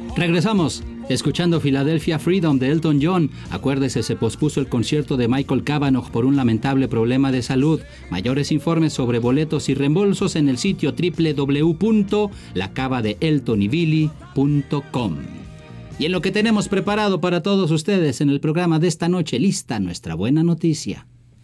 Regresamos, escuchando Philadelphia Freedom de Elton John. Acuérdese, se pospuso el concierto de Michael Cavanaugh por un lamentable problema de salud. Mayores informes sobre boletos y reembolsos en el sitio www.lacavadeeltonybilly.com. Y en lo que tenemos preparado para todos ustedes en el programa de esta noche, lista nuestra buena noticia.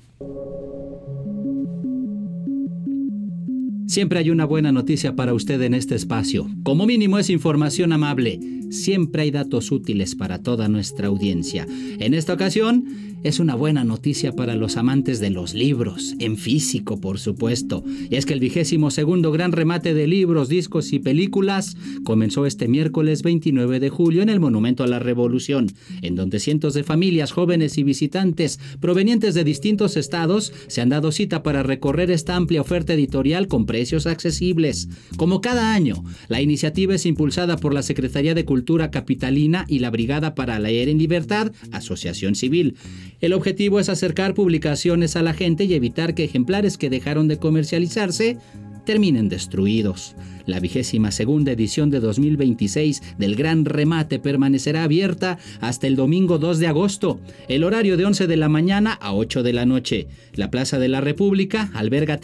Siempre hay una buena noticia para usted en este espacio. Como mínimo es información amable. Siempre hay datos útiles para toda nuestra audiencia. En esta ocasión es una buena noticia para los amantes de los libros, en físico por supuesto. Y es que el 22º gran remate de libros, discos y películas comenzó este miércoles 29 de julio en el Monumento a la Revolución, en donde cientos de familias, jóvenes y visitantes provenientes de distintos estados se han dado cita para recorrer esta amplia oferta editorial con precios accesibles. Como cada año, la iniciativa es impulsada por la Secretaría de Cultura Capitalina y la Brigada para Leer en Libertad, asociación civil. El objetivo es acercar publicaciones a la gente y evitar que ejemplares que dejaron de comercializarse terminen destruidos. La 22ª edición de 2026 del Gran Remate permanecerá abierta hasta el domingo 2 de agosto. El horario de 11 de la mañana a 8 de la noche. La Plaza de la República alberga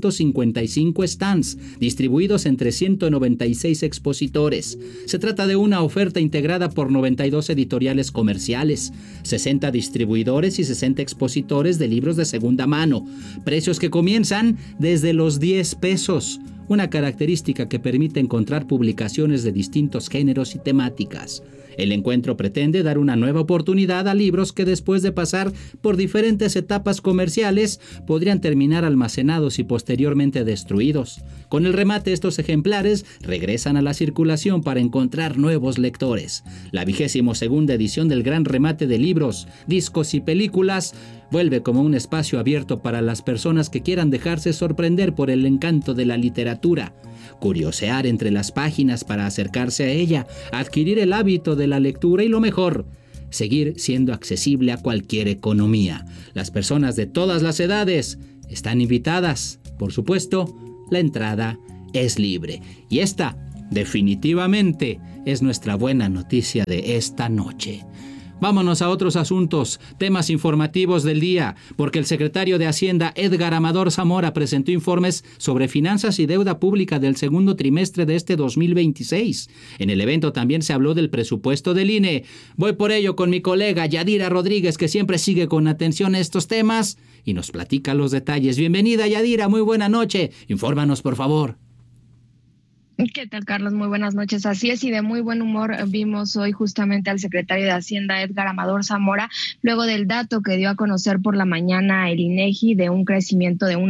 355 stands, distribuidos entre 196 expositores. Se trata de una oferta integrada por 92 editoriales comerciales, 60 distribuidores y 60 expositores de libros de segunda mano. Precios que comienzan desde los 10 pesos. Una característica que permite encontrar publicaciones de distintos géneros y temáticas. El encuentro pretende dar una nueva oportunidad a libros que después de pasar por diferentes etapas comerciales podrían terminar almacenados y posteriormente destruidos. Con el remate, estos ejemplares regresan a la circulación para encontrar nuevos lectores. La 22ª edición del Gran Remate de libros, discos y películas vuelve como un espacio abierto para las personas que quieran dejarse sorprender por el encanto de la literatura, curiosear entre las páginas para acercarse a ella, adquirir el hábito de la lectura y lo mejor, seguir siendo accesible a cualquier economía. Las personas de todas las edades están invitadas. Por supuesto, la entrada es libre. Y esta, definitivamente, es nuestra buena noticia de esta noche. Vámonos a otros asuntos, temas informativos del día, porque el secretario de Hacienda, Edgar Amador Zamora, presentó informes sobre finanzas y deuda pública del segundo trimestre de este 2026. En el evento también se habló del presupuesto del INE. Voy por ello con mi colega Yadira Rodríguez, que siempre sigue con atención estos temas y nos platica los detalles. Bienvenida, Yadira, muy buena noche. Infórmanos, por favor. ¿Qué tal, Carlos? Muy buenas noches. Así es, y de muy buen humor vimos hoy justamente al secretario de Hacienda, Edgar Amador Zamora, luego del dato que dio a conocer por la mañana el INEGI de un crecimiento de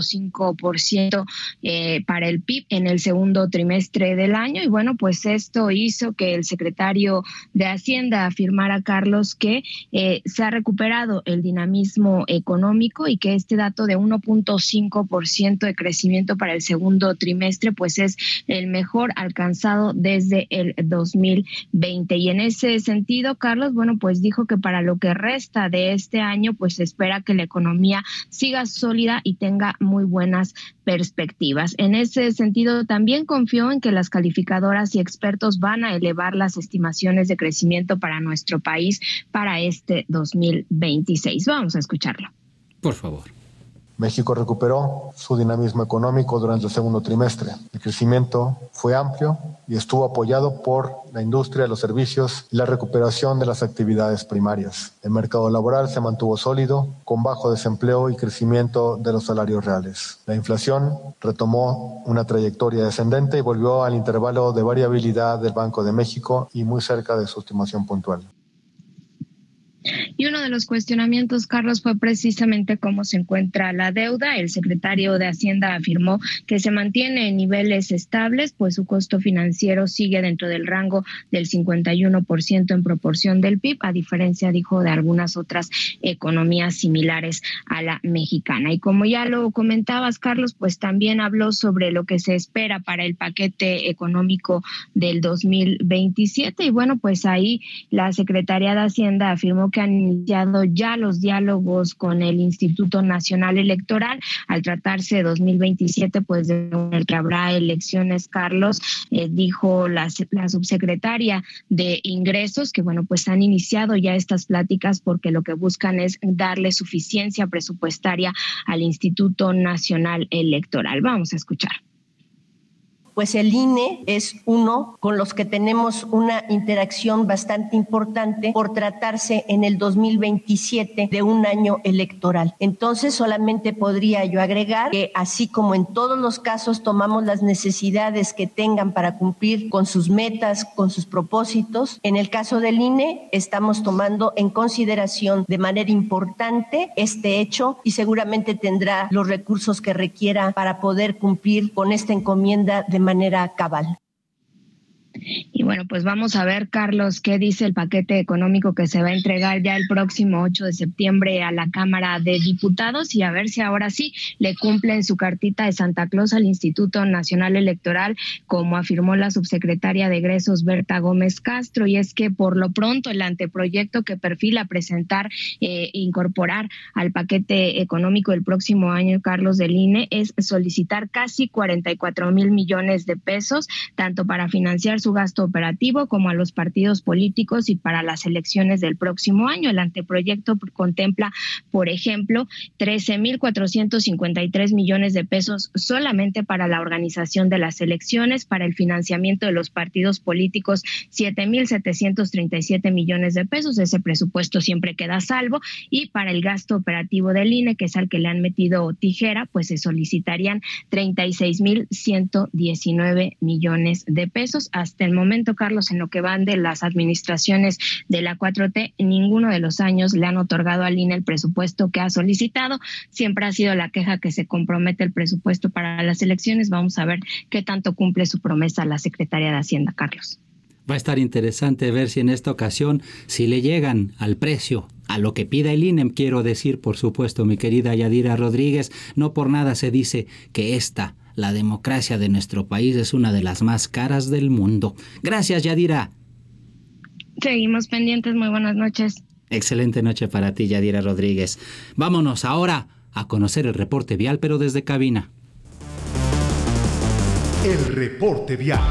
1.5% para el PIB en el segundo trimestre del año. Y bueno, pues esto hizo que el secretario de Hacienda afirmara, Carlos, que se ha recuperado el dinamismo económico y que este dato de 1.5% de crecimiento para el segundo trimestre pues es el mejor alcanzado desde el 2020. Y en ese sentido, Carlos, bueno, pues dijo que para lo que resta de este año, pues se espera que la economía siga sólida y tenga muy buenas perspectivas. En ese sentido, también confió en que las calificadoras y expertos van a elevar las estimaciones de crecimiento para nuestro país para este 2026. Vamos a escucharlo. Por favor. México recuperó su dinamismo económico durante el segundo trimestre. El crecimiento fue amplio y estuvo apoyado por la industria, los servicios y la recuperación de las actividades primarias. El mercado laboral se mantuvo sólido, con bajo desempleo y crecimiento de los salarios reales. La inflación retomó una trayectoria descendente y volvió al intervalo de variabilidad del Banco de México y muy cerca de su estimación puntual. Y uno de los cuestionamientos, Carlos, fue precisamente cómo se encuentra la deuda. El secretario de Hacienda afirmó que se mantiene en niveles estables, pues su costo financiero sigue dentro del rango del 51% en proporción del PIB, a diferencia, dijo, de algunas otras economías similares a la mexicana. Y como ya lo comentabas, Carlos, pues también habló sobre lo que se espera para el paquete económico del 2027. Y bueno, pues ahí la Secretaría de Hacienda afirmó que que han iniciado ya los diálogos con el Instituto Nacional Electoral al tratarse de 2027, pues en el que habrá elecciones, Carlos, dijo la subsecretaria de Ingresos que, bueno, pues han iniciado ya estas pláticas porque lo que buscan es darle suficiencia presupuestaria al Instituto Nacional Electoral. Vamos a escuchar. Pues el INE es uno con los que tenemos una interacción bastante importante por tratarse en el 2027 de un año electoral. Entonces, solamente podría yo agregar que así como en todos los casos tomamos las necesidades que tengan para cumplir con sus metas, con sus propósitos, en el caso del INE estamos tomando en consideración de manera importante este hecho y seguramente tendrá los recursos que requiera para poder cumplir con esta encomienda de manera cabal. Y bueno, pues vamos a ver, Carlos, qué dice el paquete económico que se va a entregar ya el próximo 8 de septiembre a la Cámara de Diputados y a ver si ahora sí le cumplen su cartita de Santa Claus al Instituto Nacional Electoral, como afirmó la subsecretaria de Egresos, Berta Gómez Castro, y es que por lo pronto el anteproyecto que perfila presentar incorporar al paquete económico el próximo año, Carlos, del INE, es solicitar casi 44,000 millones de pesos, tanto para financiar su gasto operativo como a los partidos políticos y para las elecciones del próximo año. El anteproyecto contempla, por ejemplo, 13,453 millones de pesos solamente para la organización de las elecciones, para el financiamiento de los partidos políticos 7,737 millones de pesos, ese presupuesto siempre queda a salvo, y para el gasto operativo del INE, que es al que le han metido tijera, pues se solicitarían 36,119 millones de pesos. Hasta el momento, Carlos, en lo que van de las administraciones de la 4T, ninguno de los años le han otorgado al INE el presupuesto que ha solicitado. Siempre ha sido la queja que se compromete el presupuesto para las elecciones. Vamos a ver qué tanto cumple su promesa la secretaria de Hacienda, Carlos. Va a estar interesante ver si en esta ocasión, si le llegan al precio, a lo que pida el INE, quiero decir, por supuesto, mi querida Yadira Rodríguez, no por nada se dice que la democracia de nuestro país, es una de las más caras del mundo. Gracias, Yadira. Seguimos pendientes, muy buenas noches. Excelente noche para ti, Yadira Rodríguez. Vámonos ahora a conocer el reporte vial, pero desde cabina. El reporte vial.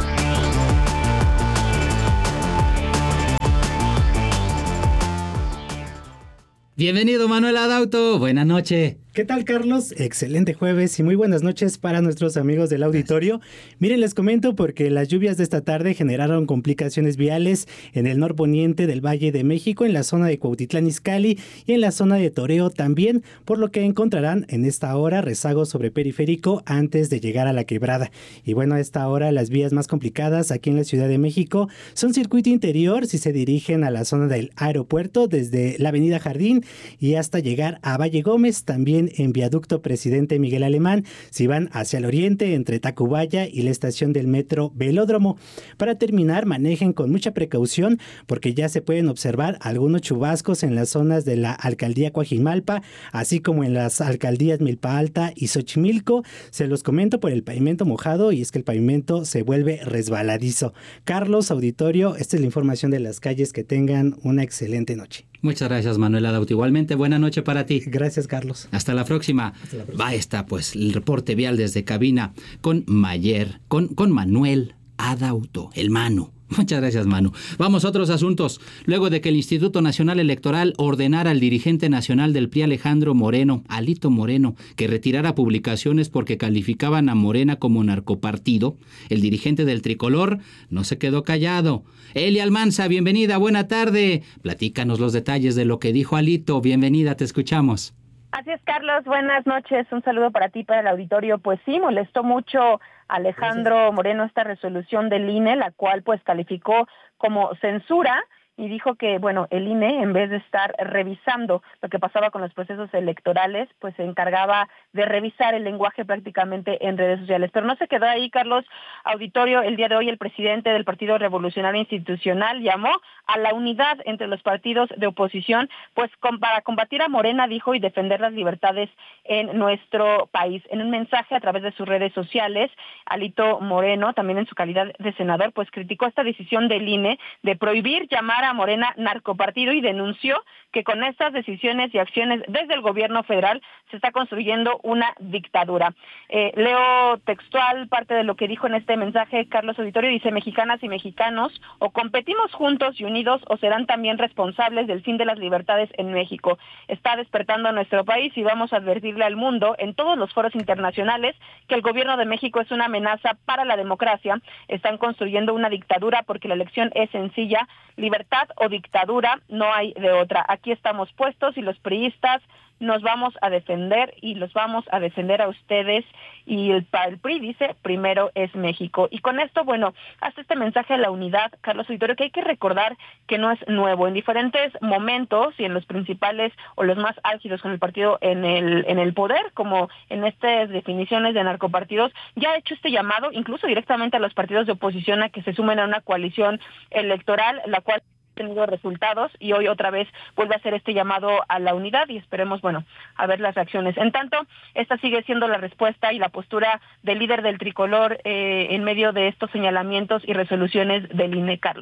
Bienvenido, Manuel Adauto. Buenas noches. ¿Qué tal, Carlos? Excelente jueves y muy buenas noches para nuestros amigos del auditorio. Miren, les comento porque las lluvias de esta tarde generaron complicaciones viales en el norponiente del Valle de México, en la zona de Cuautitlán Izcalli y en la zona de Toreo también, por lo que encontrarán en esta hora rezagos sobre periférico antes de llegar a la quebrada. Y bueno, a esta hora las vías más complicadas aquí en la Ciudad de México son circuito interior si se dirigen a la zona del aeropuerto desde la avenida Jardín y hasta llegar a Valle Gómez, también en viaducto Presidente Miguel Alemán, si van hacia el oriente entre Tacubaya y la estación del metro Velódromo. Para terminar, manejen con mucha precaución porque ya se pueden observar algunos chubascos en las zonas de la alcaldía Coajimalpa, así como en las alcaldías Milpa Alta y Xochimilco. Se los comento por el pavimento mojado y es que el pavimento se vuelve resbaladizo. Carlos, auditorio, esta es la información de las calles. Que tengan una excelente noche. Muchas gracias, Manuel Adauto. Igualmente, buena noche para ti. Gracias, Carlos. Hasta la próxima. Va esta, pues, el reporte vial desde cabina con Manuel Adauto, el Manu. Muchas gracias, Manu. Vamos a otros asuntos. Luego de que el Instituto Nacional Electoral ordenara al dirigente nacional del PRI, Alejandro Moreno, Alito Moreno, que retirara publicaciones porque calificaban a Morena como narcopartido, el dirigente del Tricolor no se quedó callado. Eli Almanza, bienvenida, buena tarde. Platícanos los detalles de lo que dijo Alito. Bienvenida, te escuchamos. Así es, Carlos, buenas noches. Un saludo para ti, para el auditorio. Pues sí, molestó mucho Alejandro Moreno esta resolución del INE, la cual pues calificó como censura y dijo que, bueno, el INE, en vez de estar revisando lo que pasaba con los procesos electorales, pues se encargaba de revisar el lenguaje prácticamente en redes sociales. Pero no se quedó ahí, Carlos, auditorio. El día de hoy el presidente del Partido Revolucionario Institucional llamó a la unidad entre los partidos de oposición, pues para combatir a Morena, dijo, y defender las libertades en nuestro país. En un mensaje a través de sus redes sociales, Alito Moreno, también en su calidad de senador, pues criticó esta decisión del INE de prohibir llamar a Morena narcopartido y denunció que con estas decisiones y acciones desde el gobierno federal se está construyendo una dictadura. Leo textual parte de lo que dijo en este mensaje Carlos Auditorio, dice: mexicanas y mexicanos, o competimos juntos y unidos o serán también responsables del fin de las libertades en México. Está despertando nuestro país y vamos a advertirle al mundo en todos los foros internacionales que el gobierno de México es una amenaza para la democracia. Están construyendo una dictadura porque la elección es sencilla: libertad o dictadura, no hay de otra. Aquí estamos puestos y los priistas nos vamos a defender y los vamos a defender a ustedes. Y el PRI dice: primero es México. Y con esto, bueno, hace este mensaje a la unidad, Carlos Auditorio, que hay que recordar que no es nuevo. En diferentes momentos y en los principales o los más álgidos con el partido en el poder, como en estas definiciones de narcopartidos, ya ha hecho este llamado incluso directamente a los partidos de oposición a que se sumen a una coalición electoral, la cual tenido resultados, y hoy otra vez vuelve a hacer este llamado a la unidad y esperemos, bueno, a ver las reacciones. En tanto, esta sigue siendo la respuesta y la postura del líder del tricolor en medio de estos señalamientos y resoluciones del INE, Carlos.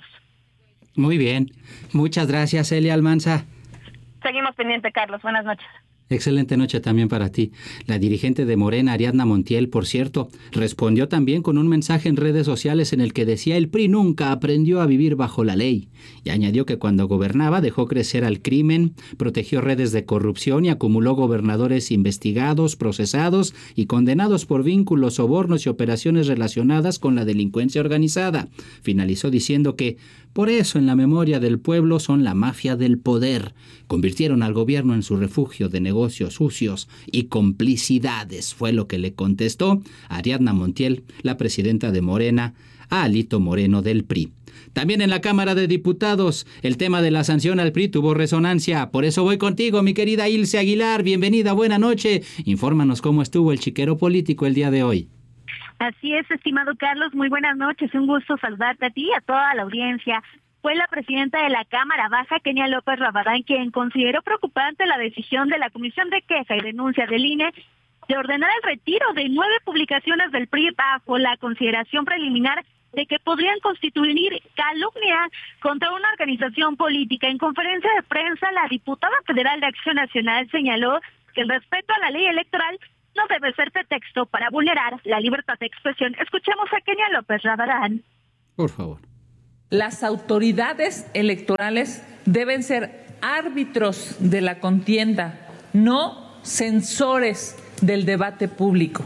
Muy bien. Muchas gracias, Elia Almanza. Seguimos pendiente, Carlos. Buenas noches. Excelente noche también para ti. La dirigente de Morena, Ariadna Montiel, por cierto, respondió también con un mensaje en redes sociales en el que decía: el PRI nunca aprendió a vivir bajo la ley. Y añadió que cuando gobernaba dejó crecer al crimen, protegió redes de corrupción y acumuló gobernadores investigados, procesados y condenados por vínculos, sobornos y operaciones relacionadas con la delincuencia organizada. Finalizó diciendo que por eso en la memoria del pueblo son la mafia del poder. Convirtieron al gobierno en su refugio de negocios sucios y complicidades, fue lo que le contestó Ariadna Montiel, la presidenta de Morena, a Alito Moreno del PRI. También en la Cámara de Diputados, el tema de la sanción al PRI tuvo resonancia. Por eso voy contigo, mi querida Ilse Aguilar. Bienvenida, buena noche. Infórmanos cómo estuvo el chiquero político el día de hoy. Así es, estimado Carlos, muy buenas noches, un gusto saludarte a ti y a toda la audiencia. Fue la presidenta de la Cámara Baja, Kenia López Rabadán, quien consideró preocupante la decisión de la Comisión de Queja y Denuncia del INE de ordenar el retiro de 9 publicaciones del PRI bajo la consideración preliminar de que podrían constituir calumnia contra una organización política. En conferencia de prensa, la diputada federal de Acción Nacional señaló que el respeto a la ley electoral no debe ser pretexto para vulnerar la libertad de expresión. Escuchemos a Kenia López Rabadán. Por favor. Las autoridades electorales deben ser árbitros de la contienda, no censores del debate público.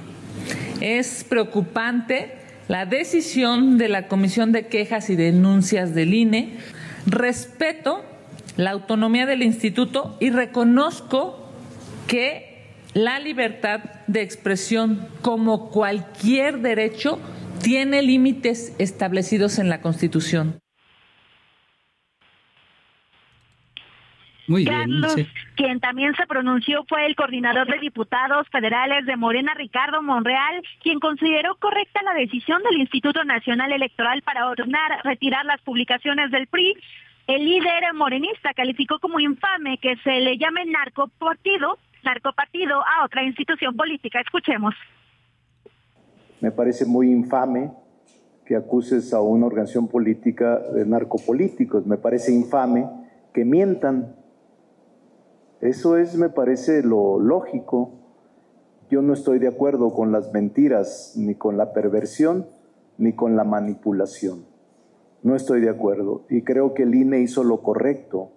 Es preocupante la decisión de la Comisión de Quejas y Denuncias del INE. Respeto la autonomía del instituto y reconozco que la libertad de expresión, como cualquier derecho, tiene límites establecidos en la Constitución. Muy bien, Carlos, sí. Quien también se pronunció fue el coordinador de diputados federales de Morena, Ricardo Monreal, quien consideró correcta la decisión del Instituto Nacional Electoral para ordenar retirar las publicaciones del PRI. El líder morenista calificó como infame que se le llame narcopartido a otra institución política. Escuchemos. Me parece muy infame que acuses a una organización política de narcopolíticos. Me parece infame que mientan. Eso es, me parece, lo lógico. Yo no estoy de acuerdo con las mentiras, ni con la perversión, ni con la manipulación. No estoy de acuerdo. Y creo que el INE hizo lo correcto.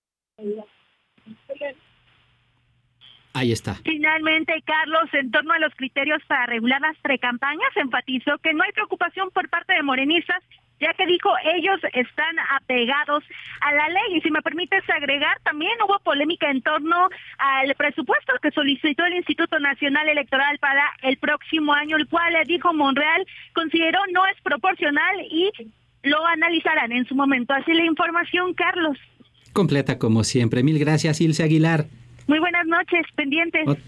Ahí está. Finalmente, Carlos, en torno a los criterios para regular las precampañas, enfatizó que no hay preocupación por parte de morenistas, ya que dijo ellos están apegados a la ley. Y si me permites agregar, también hubo polémica en torno al presupuesto que solicitó el Instituto Nacional Electoral para el próximo año, el cual, dijo Monreal, consideró no es proporcional y lo analizarán en su momento. Así la información, Carlos. Completa como siempre. Mil gracias, Ilse Aguilar. Muy buenas noches, pendientes.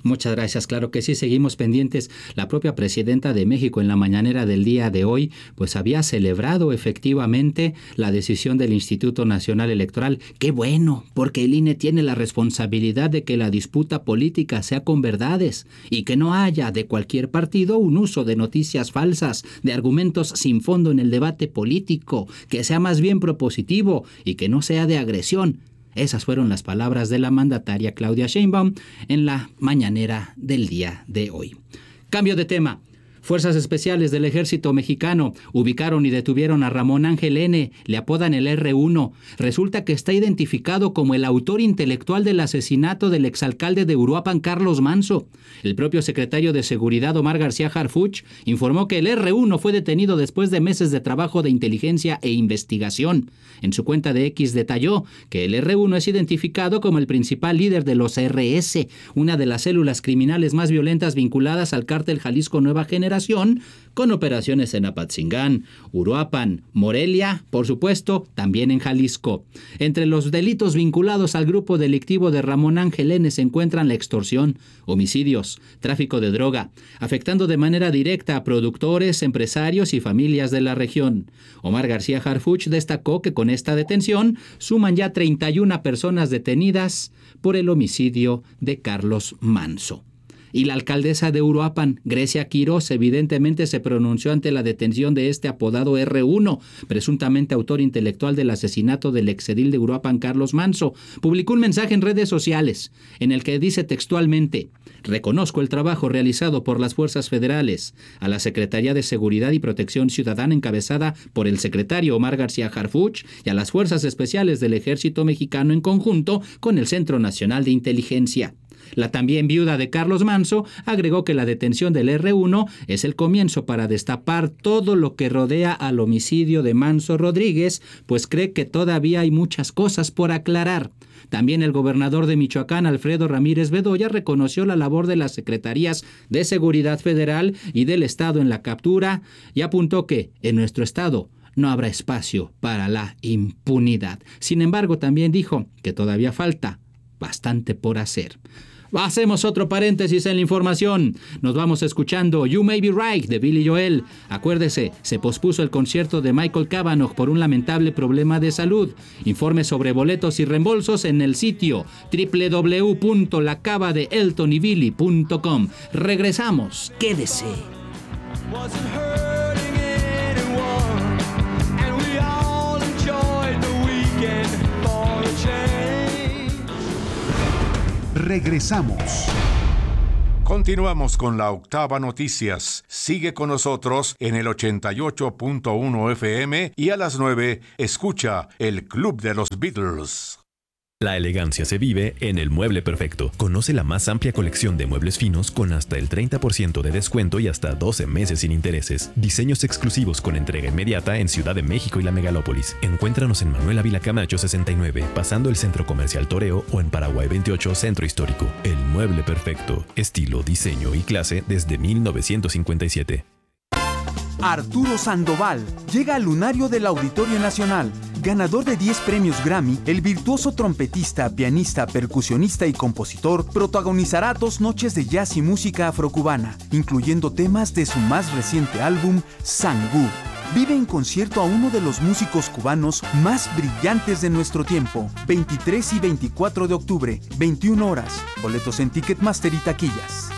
Muchas gracias, claro que sí, seguimos pendientes. La propia presidenta de México en la mañanera del día de hoy, pues había celebrado efectivamente la decisión del Instituto Nacional Electoral. ¡Qué bueno! Porque el INE tiene la responsabilidad de que la disputa política sea con verdades y que no haya de cualquier partido un uso de noticias falsas, de argumentos sin fondo en el debate político, que sea más bien propositivo y que no sea de agresión. Esas fueron las palabras de la mandataria Claudia Sheinbaum en la mañanera del día de hoy. Cambio de tema. Fuerzas Especiales del Ejército Mexicano ubicaron y detuvieron a Ramón Ángel N., le apodan el R1. Resulta que está identificado como el autor intelectual del asesinato del exalcalde de Uruapan, Carlos Manso. El propio secretario de Seguridad, Omar García Harfuch, informó que el R1 fue detenido después de meses de trabajo de inteligencia e investigación. En su cuenta de X detalló que el R1 es identificado como el principal líder de los RS, una de las células criminales más violentas vinculadas al cártel Jalisco Nueva Generación, con operaciones en Apatzingán, Uruapan, Morelia, por supuesto, también en Jalisco. Entre los delitos vinculados al grupo delictivo de Ramón Ángel N. se encuentran la extorsión, homicidios, tráfico de droga, afectando de manera directa a productores, empresarios y familias de la región. Omar García Harfuch destacó que con esta detención suman ya 31 personas detenidas por el homicidio de Carlos Manso. Y la alcaldesa de Uruapan, Grecia Quirós, evidentemente se pronunció ante la detención de este apodado R1, presuntamente autor intelectual del asesinato del exedil de Uruapan, Carlos Manso. Publicó un mensaje en redes sociales en el que dice textualmente: reconozco el trabajo realizado por las fuerzas federales, a la Secretaría de Seguridad y Protección Ciudadana encabezada por el secretario Omar García Harfuch y a las Fuerzas Especiales del Ejército Mexicano en conjunto con el Centro Nacional de Inteligencia. La también viuda de Carlos Manso agregó que la detención del R1 es el comienzo para destapar todo lo que rodea al homicidio de Manso Rodríguez, pues cree que todavía hay muchas cosas por aclarar. También el gobernador de Michoacán, Alfredo Ramírez Bedoya, reconoció la labor de las Secretarías de Seguridad Federal y del Estado en la captura y apuntó que en nuestro estado no habrá espacio para la impunidad. Sin embargo, también dijo que todavía falta bastante por hacer. Hacemos otro paréntesis en la información. Nos vamos escuchando You May Be Right de Billy Joel. Acuérdese, se pospuso el concierto de Michael Cavanaugh por un lamentable problema de salud. Informe sobre boletos y reembolsos en el sitio www.lacavadeeltonybilly.com. Regresamos. Quédese. Regresamos. Continuamos con la Octava Noticias. Sigue con nosotros en el 88.1 FM y a las 9 escucha el Club de los Beatles. La elegancia se vive en El Mueble Perfecto. Conoce la más amplia colección de muebles finos con hasta el 30% de descuento y hasta 12 meses sin intereses. Diseños exclusivos con entrega inmediata en Ciudad de México y la Megalópolis. Encuéntranos en Manuel Ávila Camacho 69, pasando el Centro Comercial Toreo, o en Paraguay 28, Centro Histórico. El Mueble Perfecto. Estilo, diseño y clase desde 1957. Arturo Sandoval llega al lunario del Auditorio Nacional. Ganador de 10 premios Grammy, el virtuoso trompetista, pianista, percusionista y compositor protagonizará 2 noches de jazz y música afrocubana, incluyendo temas de su más reciente álbum, Sangú. Vive en concierto a uno de los músicos cubanos más brillantes de nuestro tiempo. 23 y 24 de octubre, 21 horas. Boletos en Ticketmaster y taquillas.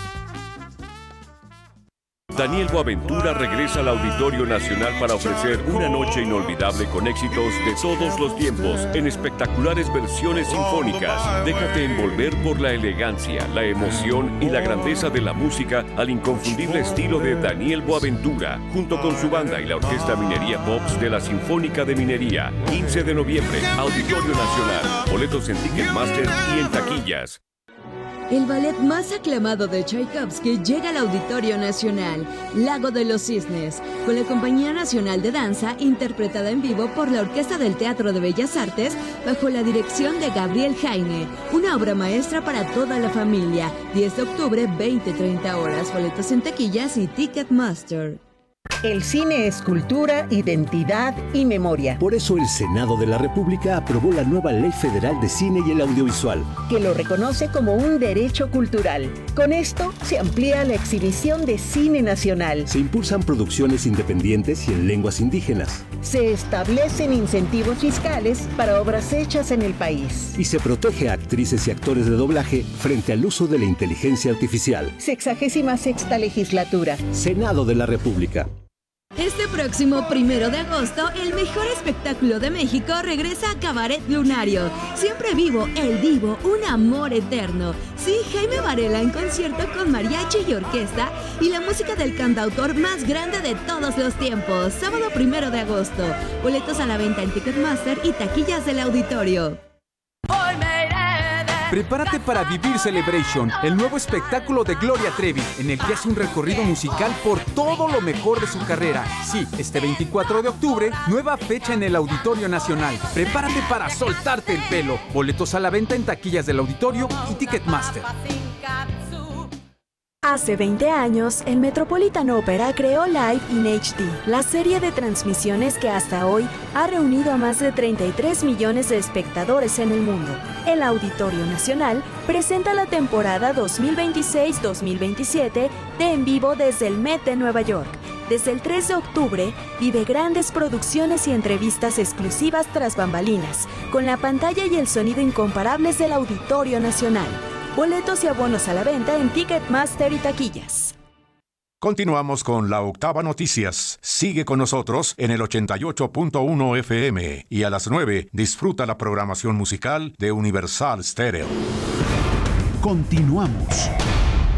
Daniel Boaventura regresa al Auditorio Nacional para ofrecer una noche inolvidable con éxitos de todos los tiempos en espectaculares versiones sinfónicas. Déjate envolver por la elegancia, la emoción y la grandeza de la música al inconfundible estilo de Daniel Boaventura, junto con su banda y la Orquesta Minería Pops de la Sinfónica de Minería. 15 de noviembre, Auditorio Nacional. Boletos en Ticketmaster y en taquillas. El ballet más aclamado de Tchaikovsky llega al Auditorio Nacional, Lago de los Cisnes, con la Compañía Nacional de Danza, interpretada en vivo por la Orquesta del Teatro de Bellas Artes, bajo la dirección de Gabriel Jaime. Una obra maestra para toda la familia. 10 de octubre, 20-30 horas. Boletos en taquillas y Ticketmaster. El cine es cultura, identidad y memoria. Por eso el Senado de la República aprobó la nueva Ley Federal de Cine y el Audiovisual, que lo reconoce como un derecho cultural. Con esto se amplía la exhibición de cine nacional. Se impulsan producciones independientes y en lenguas indígenas. Se establecen incentivos fiscales para obras hechas en el país. Y se protege a actrices y actores de doblaje frente al uso de la inteligencia artificial. 66ª legislatura. Senado de la República. Este próximo 1 de agosto, el mejor espectáculo de México regresa a Cabaret Lunario. Siempre vivo, el divo, un amor eterno. Sí, Jaime Varela en concierto con mariachi y orquesta y la música del cantautor más grande de todos los tiempos. Sábado 1 de agosto. Boletos a la venta en Ticketmaster y taquillas del auditorio. Prepárate para vivir Celebration, el nuevo espectáculo de Gloria Trevi, en el que hace un recorrido musical por todo lo mejor de su carrera. Sí, este 24 de octubre, nueva fecha en el Auditorio Nacional. Prepárate para soltarte el pelo. Boletos a la venta en taquillas del auditorio y Ticketmaster. Hace 20 años, el Metropolitan Opera creó Live in HD, la serie de transmisiones que hasta hoy ha reunido a más de 33 millones de espectadores en el mundo. El Auditorio Nacional presenta la temporada 2026-2027 de En Vivo desde el Met de Nueva York. Desde el 3 de octubre, vive grandes producciones y entrevistas exclusivas tras bambalinas, con la pantalla y el sonido incomparables del Auditorio Nacional. Boletos y abonos a la venta en Ticketmaster y taquillas. Continuamos con la Octava Noticias. Sigue con nosotros en el 88.1 FM y a las 9 disfruta la programación musical de Universal Stereo. Continuamos.